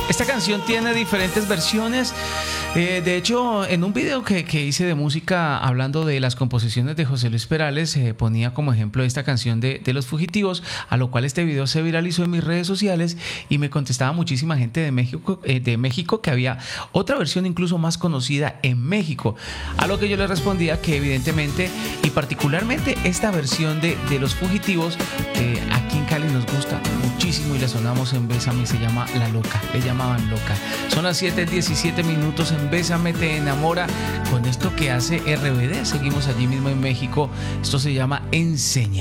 Esta canción tiene diferentes versiones. De hecho, en un video que hice de música hablando de las composiciones de José Luis Perales, ponía como ejemplo esta canción de Los Fugitivos, a lo cual este video se viralizó en mis redes sociales y me contestaba muchísima gente de México que había otra versión incluso más conocida en México. A lo que yo le respondía que evidentemente y particularmente esta versión de Los Fugitivos, aquí en Cali nos gusta muchísimo y la sonamos en Bésame, se llama La Loca, le llamaban Loca. Son las 7:17 minutos en Bésame Te Enamora, con esto que hace RBD. Seguimos allí mismo en México. Esto se llama Enseña.